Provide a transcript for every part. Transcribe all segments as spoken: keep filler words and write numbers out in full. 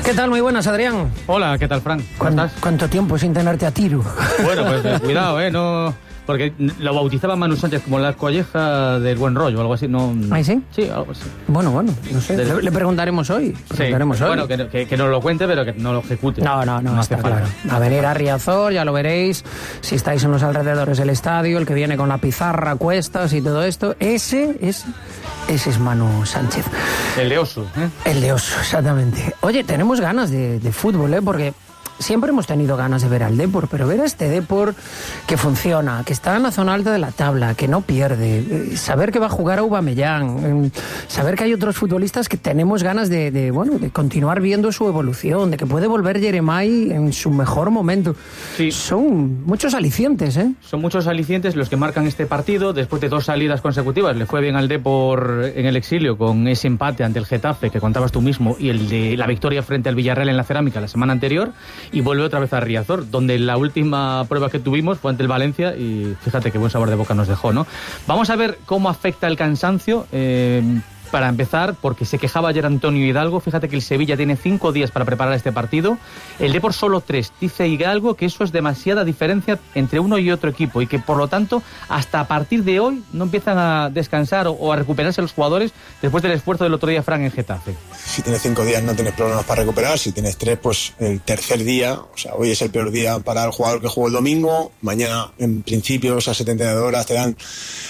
¿Qué tal? Muy buenas, Adrián. Hola, ¿qué tal, Fran? ¿Cómo estás? ¿Cuánto tiempo sin tenerte a tiro? Bueno, pues eh, cuidado, ¿eh? No... Porque lo bautizaba Manu Sánchez como la colleja del buen rollo o algo así. No... ¿Ah, sí? Sí, algo así. Bueno, bueno, no sé. Del... Le, le preguntaremos hoy. Preguntaremos sí. hoy. Bueno, que, que, que no lo cuente, pero que no lo ejecute. No, no, no, no está claro. A venir a Riazor, ya lo veréis. Si estáis en los alrededores del estadio, el que viene con la pizarra, cuestas y todo esto, ese, ese, ese es Manu Sánchez. El de Oso, ¿eh? El de Oso, exactamente. Oye, tenemos ganas de, de fútbol, ¿eh? Porque siempre hemos tenido ganas de ver al Depor, pero ver a este Depor que funciona, que está en la zona alta de la tabla, que no pierde, saber que va a jugar a Aubameyang, saber que hay otros futbolistas que tenemos ganas de, de, bueno, de continuar viendo su evolución, de que puede volver Yeremay en su mejor momento. Sí. Son muchos alicientes, ¿eh? Son muchos alicientes los que marcan este partido. Después de dos salidas consecutivas, le fue bien al Depor en el exilio con ese empate ante el Getafe que contabas tú mismo y el de la victoria frente al Villarreal en la Cerámica la semana anterior. Y vuelve otra vez a Riazor, donde la última prueba que tuvimos fue ante el Valencia y fíjate qué buen sabor de boca nos dejó, ¿no? Vamos a ver cómo afecta el cansancio. Eh, para empezar, porque se quejaba ayer Antonio Hidalgo, fíjate que el Sevilla tiene cinco días para preparar este partido, el Depor solo tres. Dice Hidalgo que eso es demasiada diferencia entre uno y otro equipo y que por lo tanto hasta a partir de hoy no empiezan a descansar o, o a recuperarse los jugadores después del esfuerzo del otro día Fran en Getafe. Si tienes cinco días no tienes problemas para recuperar, si tienes tres, pues el tercer día, o sea, hoy es el peor día para el jugador que jugó el domingo, mañana en principio esas setenta y dos horas te dan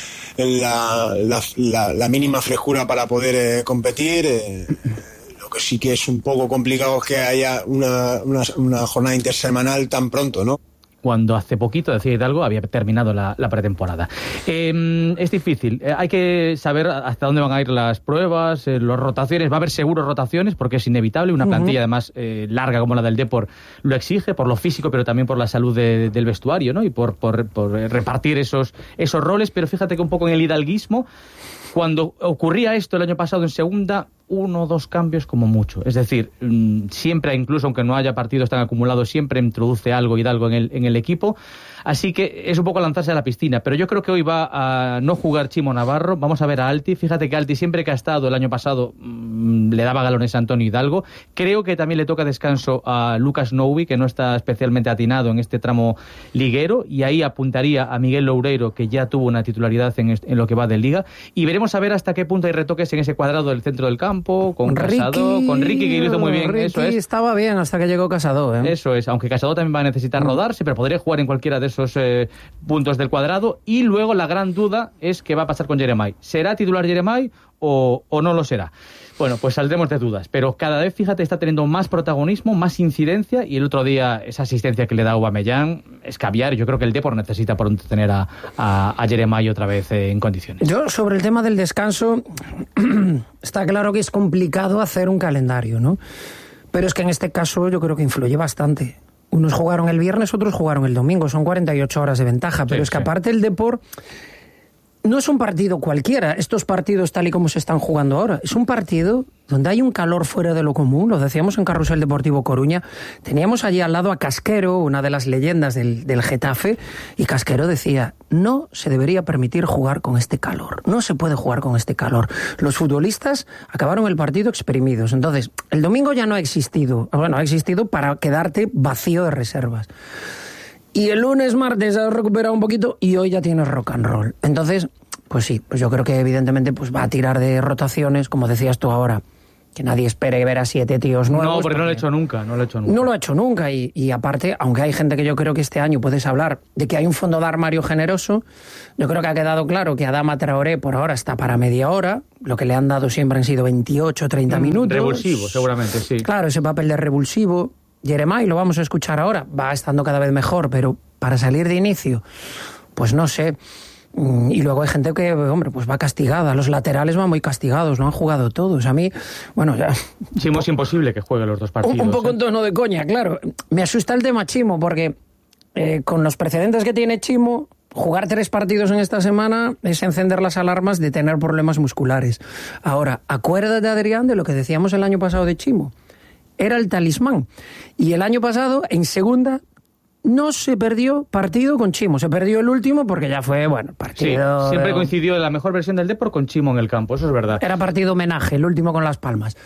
La, la, la, la mínima frescura para poder eh, competir. Eh, lo que sí que es un poco complicado es que haya una, una, una jornada intersemanal tan pronto, ¿no? Cuando hace poquito, decía Hidalgo, había terminado la, la pretemporada. Eh, es difícil, eh, hay que saber hasta dónde van a ir las pruebas, eh, las rotaciones, va a haber seguro rotaciones porque es inevitable, una plantilla uh-huh. además eh, larga como la del Depor lo exige, por lo físico pero también por la salud de, del vestuario, ¿no? Y por, por, por repartir esos, esos roles, pero fíjate que un poco en el hidalguismo, cuando ocurría esto el año pasado en segunda, uno o dos cambios como mucho. Es decir, siempre, incluso aunque no haya partidos tan acumulados, siempre introduce algo Hidalgo en el, en el equipo. Así que es un poco lanzarse a la piscina. Pero yo creo que hoy va a no jugar Chimo Navarro. Vamos a ver a Alti. Fíjate que Alti siempre que ha estado el año pasado mmm, le daba galones a Antonio Hidalgo. Creo que también le toca descanso a Lucas Nouri, que no está especialmente atinado en este tramo liguero. Y ahí apuntaría a Miguel Loureiro, que ya tuvo una titularidad en, este, en lo que va de Liga. Y veremos a ver hasta qué punto hay retoques en ese cuadrado del centro del campo, con Ricky, Casado, con Ricky, que lo hizo muy bien. Ricky eso es. Estaba bien hasta que llegó Casado, ¿eh? Eso es, aunque Casado también va a necesitar rodarse, pero podría jugar en cualquiera de esos eh, puntos del cuadrado. Y luego la gran duda es qué va a pasar con Yeremay. ¿Será titular Yeremay o, o no lo será? Bueno, pues saldremos de dudas, pero cada vez, fíjate, está teniendo más protagonismo, más incidencia, y el otro día esa asistencia que le da Aubameyang es caviar. Yo creo que el Depor necesita pronto tener a, a, a Yeremay otra vez eh, en condiciones. Yo, sobre el tema del descanso, está claro que es complicado hacer un calendario, ¿no? Pero es que en este caso yo creo que influye bastante. Unos jugaron el viernes, otros jugaron el domingo, son cuarenta y ocho horas de ventaja, pero sí, es que sí. Aparte el Depor no es un partido cualquiera, estos partidos tal y como se están jugando ahora, es un partido donde hay un calor fuera de lo común, lo decíamos en Carrusel Deportivo Coruña, teníamos allí al lado a Casquero, una de las leyendas del, del Getafe, y Casquero decía, no se debería permitir jugar con este calor, no se puede jugar con este calor. Los futbolistas acabaron el partido exprimidos, entonces el domingo ya no ha existido, bueno, ha existido para quedarte vacío de reservas. Y el lunes, martes has recuperado un poquito y hoy ya tienes rock and roll. Entonces, pues sí, pues yo creo que evidentemente pues va a tirar de rotaciones, como decías tú ahora, que nadie espere ver a siete tíos nuevos. No, porque, porque no lo ha hecho nunca, no lo ha hecho nunca. No lo ha hecho nunca y, y aparte, aunque hay gente que yo creo que este año puedes hablar de que hay un fondo de armario generoso, yo creo que ha quedado claro que Adama Traoré por ahora está para media hora, lo que le han dado siempre han sido veintiocho, treinta minutos. Revulsivo, seguramente, sí. Claro, ese papel de revulsivo. Yeremay, lo vamos a escuchar ahora, va estando cada vez mejor, pero para salir de inicio, pues no sé. Y luego hay gente que, hombre, pues va castigada. Los laterales van muy castigados, no han jugado todos. A mí, bueno, ya... Chimo es imposible que juegue los dos partidos. Un, un poco ¿eh? en tono de coña, claro. Me asusta el tema Chimo, porque eh, con los precedentes que tiene Chimo, jugar tres partidos en esta semana es encender las alarmas de tener problemas musculares. Ahora, acuérdate, Adrián, de lo que decíamos el año pasado de Chimo. Era el talismán. Y el año pasado, en segunda, no se perdió partido con Chimo. Se perdió el último porque ya fue, bueno, partido... Sí, siempre coincidió la mejor versión del Depor con Chimo en el campo, eso es verdad. Era partido homenaje, el último con Las Palmas.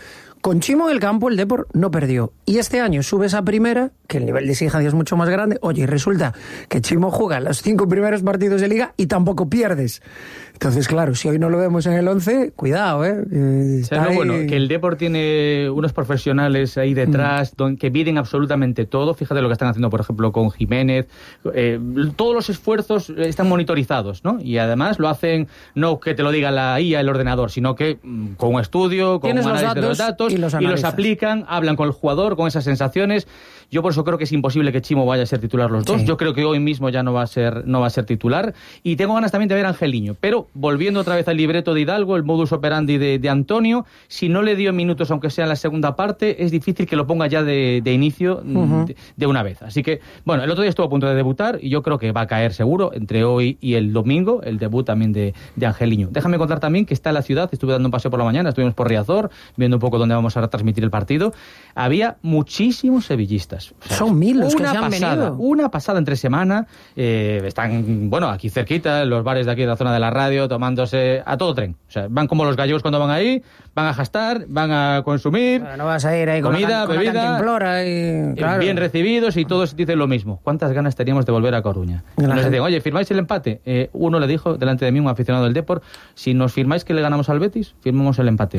Con Chimo en el campo, el Depor no perdió. Y este año subes a primera, que el nivel de exigencia es mucho más grande. Oye, y resulta que Chimo juega los cinco primeros partidos de Liga y tampoco pierdes. Entonces, claro, si hoy no lo vemos en el once, cuidado, ¿eh? eh o sea, no, bueno, que el Depor tiene unos profesionales ahí detrás mm. don, que miden absolutamente todo. Fíjate lo que están haciendo, por ejemplo, con Jiménez. Eh, todos los esfuerzos están monitorizados, ¿no? Y además lo hacen, no que te lo diga la I A, el ordenador, sino que mm, con un estudio, con un análisis los de los datos, y los, y los aplican, hablan con el jugador, con esas sensaciones. Yo por eso creo que es imposible que Chimo vaya a ser titular los dos. Sí. Yo creo que hoy mismo ya no va a ser no va a ser titular. Y tengo ganas también de ver a Angeliño. Pero volviendo otra vez al libreto de Hidalgo, el modus operandi de, de Antonio, si no le dio minutos, aunque sea en la segunda parte, es difícil que lo ponga ya de, de inicio uh-huh. de, de una vez. Así que, bueno, el otro día estuvo a punto de debutar y yo creo que va a caer seguro entre hoy y el domingo, el debut también de, de Angeliño. Déjame contar también que está en la ciudad, estuve dando un paseo por la mañana, estuvimos por Riazor, viendo un poco dónde vamos a retransmitir el partido. Había muchísimos sevillistas. O sea, son mil los una que se han pasada, venido. Una pasada entre semana. Eh, están, bueno, aquí cerquita, en los bares de aquí de la zona de la radio, tomándose a todo tren. O sea, van como los gallegos cuando van ahí, van a gastar, van a consumir. Bueno, no vas a ir ahí comida, con la, bebida, con la cantimplora y, claro. bien recibidos y todos dicen lo mismo. ¿Cuántas ganas teníamos de volver a Coruña? Y nos decían, oye, ¿firmáis el empate? Eh, uno le dijo delante de mí, un aficionado del Depor, si nos firmáis que le ganamos al Betis, firmamos el empate.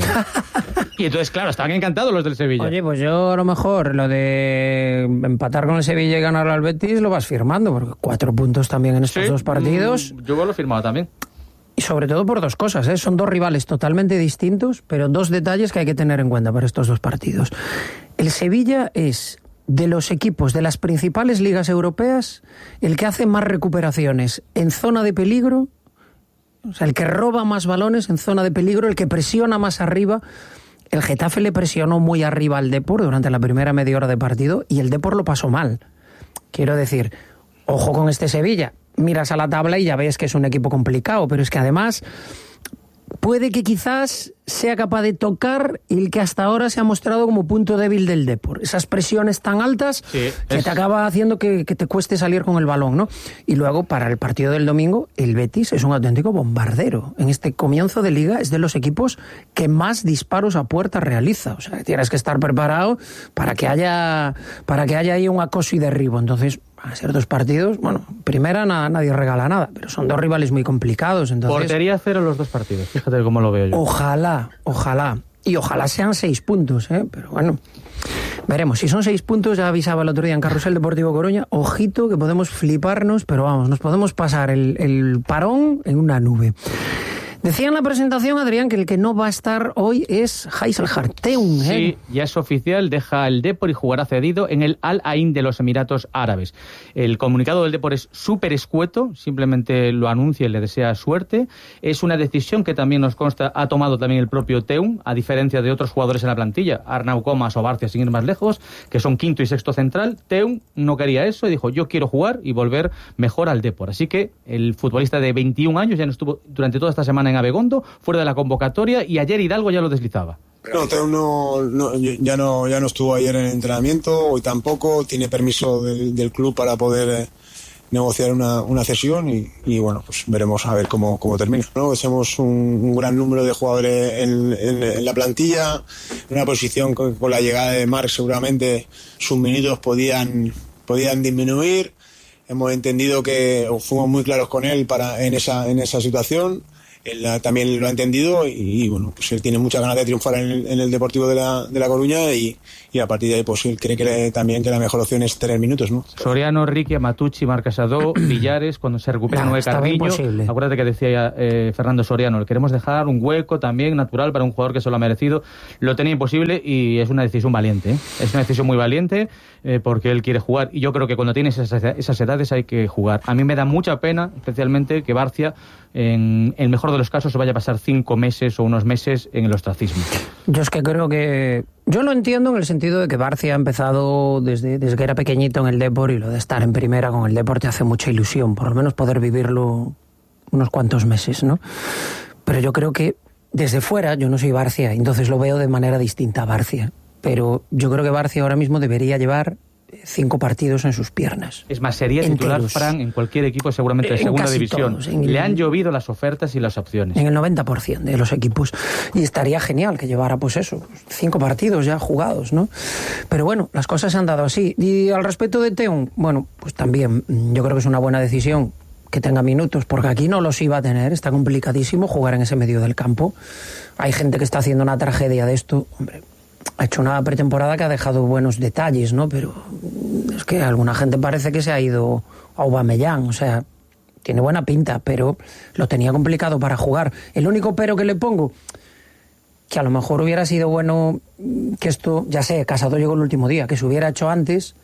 Y entonces, claro, estaban encantados los del Sevilla. Oye, pues yo a lo mejor lo de empatar con el Sevilla y ganar al Betis lo vas firmando, porque cuatro puntos también en estos sí, dos partidos. Yo lo he firmado también. Y sobre todo por dos cosas, ¿eh? Son dos rivales totalmente distintos, pero dos detalles que hay que tener en cuenta para estos dos partidos. El Sevilla es, de los equipos de las principales ligas europeas, el que hace más recuperaciones en zona de peligro, o sea, el que roba más balones en zona de peligro, el que presiona más arriba. El Getafe le presionó muy arriba al Depor durante la primera media hora de partido y el Depor lo pasó mal. Quiero decir, ojo con este Sevilla. Miras a la tabla y ya ves que es un equipo complicado, pero es que además puede que quizás sea capaz de tocar el que hasta ahora se ha mostrado como punto débil del Depor. Esas presiones tan altas sí, que es... te acaba haciendo que, que te cueste salir con el balón, ¿no? Y luego, para el partido del domingo, el Betis es un auténtico bombardero. En este comienzo de Liga es de los equipos que más disparos a puerta realiza. O sea, tienes que estar preparado para que haya, para que haya ahí un acoso y derribo. Entonces, a ser dos partidos, bueno, primera na, nadie regala nada, pero son dos rivales muy complicados. Entonces, portería cero los dos partidos, fíjate cómo lo veo yo. Ojalá, ojalá, y ojalá sean seis puntos, ¿eh? Pero bueno, veremos. Si son seis puntos, ya avisaba el otro día en Carrusel Deportivo Coruña, ojito que podemos fliparnos, pero vamos, nos podemos pasar el, el parón en una nube. Decía en la presentación, Adrián, que el que no va a estar hoy es Haysel Harteun, ¿eh? Sí, ya es oficial, deja el Depor y jugará cedido en el Al Ain de los Emiratos Árabes. El comunicado del Depor es súper escueto, simplemente lo anuncia y le desea suerte. Es una decisión que también nos consta, ha tomado también el propio Teun, a diferencia de otros jugadores en la plantilla, Arnau Comas o Barcia, sin ir más lejos, que son quinto y sexto central. Teun no quería eso y dijo, yo quiero jugar y volver mejor al Depor. Así que el futbolista de veintiún años ya no estuvo durante toda esta semana en Abegondo, fuera de la convocatoria, y ayer Hidalgo ya lo deslizaba. No, Teo no, no, ya no ya no estuvo ayer en el entrenamiento, hoy tampoco, tiene permiso del, del club para poder eh, negociar una, una cesión y, y bueno, pues veremos a ver cómo, cómo termina, ¿no? Somos un, un gran número de jugadores en, en, en la plantilla, en una posición con, con la llegada de Marc seguramente sus minutos podían, podían disminuir. Hemos entendido que fuimos muy claros con él para en esa en esa situación. Él también lo ha entendido y, y bueno, pues él tiene muchas ganas de triunfar en el, en el Deportivo de la, de la Coruña y, y a partir de ahí pues él cree que le, también que la mejor opción es tener minutos, ¿no? Soriano, Ricky, Matucci, Marcasadó, Villares, cuando se recupera Nueve Carrillo, acuérdate que decía eh, Fernando Soriano, le queremos dejar un hueco también natural para un jugador que se lo ha merecido. Lo tenía imposible y es una decisión valiente, ¿eh? Es una decisión muy valiente eh, porque él quiere jugar y yo creo que cuando tienes esas, esas edades hay que jugar. A mí me da mucha pena, especialmente, que Barcia, en el mejor de los casos, se vaya a pasar cinco meses o unos meses en el ostracismo. Yo es que creo que... Yo lo entiendo en el sentido de que Barcia ha empezado desde, desde que era pequeñito en el Depor y lo de estar en primera con el Depor te hace mucha ilusión, por lo menos poder vivirlo unos cuantos meses, ¿no? Pero yo creo que desde fuera, yo no soy Barcia, entonces lo veo de manera distinta a Barcia, pero yo creo que Barcia ahora mismo debería llevar cinco partidos en sus piernas. Es más, sería titular Enteros. Fran en cualquier equipo seguramente de En segunda casi división. todos, en el- Le han llovido las ofertas y las opciones. En el noventa por ciento de los equipos. Y estaría genial que llevara, pues eso, cinco partidos ya jugados, ¿no? Pero bueno, las cosas se han dado así. Y al respecto de Teun, bueno, pues también yo creo que es una buena decisión que tenga minutos, porque aquí no los iba a tener. Está complicadísimo jugar en ese medio del campo. Hay gente que está haciendo una tragedia de esto. Hombre, ha hecho una pretemporada que ha dejado buenos detalles, ¿no? Pero es que alguna gente parece que se ha ido a Aubameyang, o sea, tiene buena pinta, pero lo tenía complicado para jugar. El único pero que le pongo, que a lo mejor hubiera sido bueno que esto, ya sé, Casado llegó el último día, que se hubiera hecho antes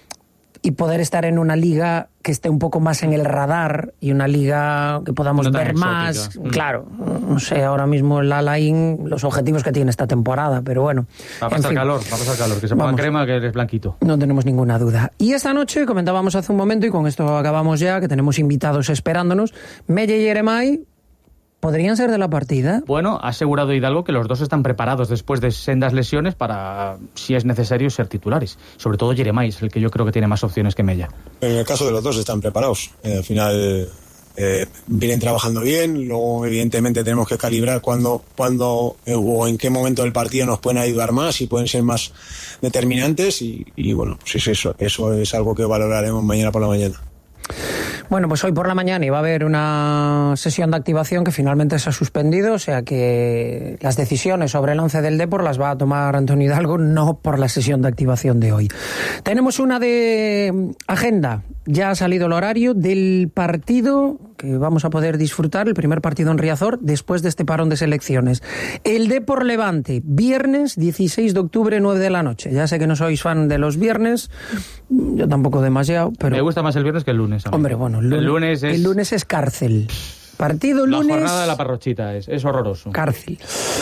y poder estar en una liga que esté un poco más en el radar y una liga que podamos No tan ver más. exótica. Mm. Claro, no sé ahora mismo el Alain, los objetivos que tiene esta temporada, pero bueno. Va a en pasar fin. calor, va a pasar calor. Que se ponga Vamos. crema, que eres blanquito. No tenemos ninguna duda. Y esta noche, comentábamos hace un momento, y con esto acabamos ya, que tenemos invitados esperándonos, Melle y Eremay podrían ser de la partida. Bueno, ha asegurado Hidalgo que los dos están preparados después de sendas lesiones para, si es necesario, ser titulares. Sobre todo Jeremais, el que yo creo que tiene más opciones que Mella. En el caso de los dos están preparados. Eh, al final eh, vienen trabajando bien. Luego, evidentemente, tenemos que calibrar cuándo, cuándo eh, o en qué momento del partido nos pueden ayudar más y pueden ser más determinantes. Y, y bueno, pues es eso. Eso es algo que valoraremos mañana por la mañana. Bueno, pues hoy por la mañana iba a haber una sesión de activación que finalmente se ha suspendido, o sea que las decisiones sobre el once del Depor las va a tomar Antonio Hidalgo, no por la sesión de activación de hoy. Tenemos una de agenda, ya ha salido el horario del partido que vamos a poder disfrutar, el primer partido en Riazor después de este parón de selecciones. El Depor Levante, viernes dieciséis de octubre, nueve de la noche. Ya sé que no sois fan de los viernes, yo tampoco demasiado, pero... Me gusta más el viernes que el lunes. a mí. Hombre, bueno, el lunes, el lunes es... el lunes es cárcel. Partido La lunes... jornada de la parrochita es, es horroroso. Cárcel.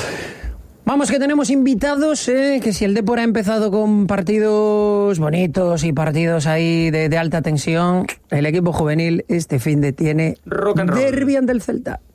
Vamos, que tenemos invitados, ¿eh? Que si el Depor ha empezado con partidos bonitos y partidos ahí de, de alta tensión, el equipo juvenil este fin de tiene Rock and roll. derbi ante el Celta.